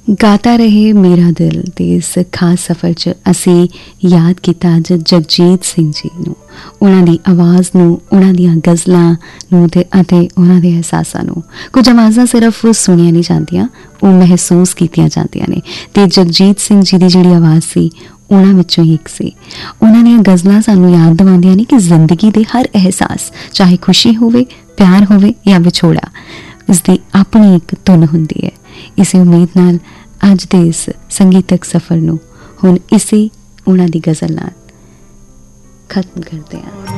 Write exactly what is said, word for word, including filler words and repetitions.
गाता रहे मेरा दिल ते इस खास सफ़र 'ਚ ਅਸੀਂ ਯਾਦ ਕੀਤਾ ਅੱਜ ਜਗਜੀਤ ਸਿੰਘ ਜੀ ਨੂੰ, ਉਹਨਾਂ ਦੀ ਆਵਾਜ਼ ਨੂੰ, ਉਹਨਾਂ ਦੀਆਂ ਗਜ਼ਲਾਂ ਨੂੰ ਤੇ ਅਤੇ ਉਹਨਾਂ ਦੇ ਅਹਿਸਾਸਾਂ ਨੂੰ। ਕੁਝ ਆਵਾਜ਼ਾਂ ਸਿਰਫ ਸੁਣੀਆਂ ਨਹੀਂ ਜਾਂਦੀਆਂ, ਉਹ ਮਹਿਸੂਸ ਕੀਤੀਆਂ ਜਾਂਦੀਆਂ ਨੇ। ਤੇ ਜਗਜੀਤ ਸਿੰਘ ਜੀ ਦੀ ਜਿਹੜੀ ਆਵਾਜ਼ ਸੀ ਉਹਨਾਂ ਵਿੱਚੋਂ ਹੀ ਇੱਕ ਸੀ। ਉਹਨਾਂ ਦੀਆਂ ਗਜ਼ਲਾਂ ਸਾਨੂੰ ਯਾਦ ਦਿਵਾਉਂਦੀਆਂ ਨੇ ਕਿ ਜ਼ਿੰਦਗੀ ਦੇ ਹਰ ਅਹਿਸਾਸ, ਚਾਹੇ ਖੁਸ਼ੀ ਹੋਵੇ, ਪਿਆਰ ਹੋਵੇ ਜਾਂ ਵਿਛੋੜਾ, ਇਸਦੀ ਆਪਣੀ ਇੱਕ ਧੁਨ ਹੁੰਦੀ ਹੈ। ਇਸੇ ਉਮੀਦ ਨਾਲ ਅੱਜ ਦੇ ਇਸ ਸੰਗੀਤਕ ਸਫ਼ਰ ਨੂੰ ਹੁਣ ਇਸੇ ਉਹਨਾਂ ਦੀ ਗਜ਼ਲ ਨਾਲ ਖਤਮ ਕਰਦੇ ਹਾਂ।